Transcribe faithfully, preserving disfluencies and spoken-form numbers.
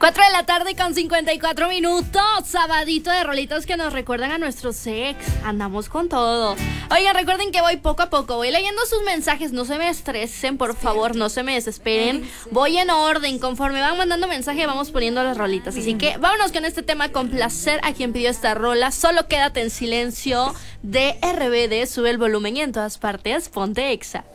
cuatro de la tarde con cincuenta y cuatro minutos. Sabadito de rolitas que nos recuerdan a nuestros ex. Andamos con todo. Oigan, recuerden que voy poco a poco. Voy leyendo sus mensajes. No se me estresen, por favor. No se me desesperen. Voy en orden. Conforme van mandando mensaje, vamos poniendo las rolitas. Así que vámonos con este tema. Con placer a quien pidió esta rola. Solo quédate en silencio de R B D. Sube el volumen y en todas partes ponte Exa.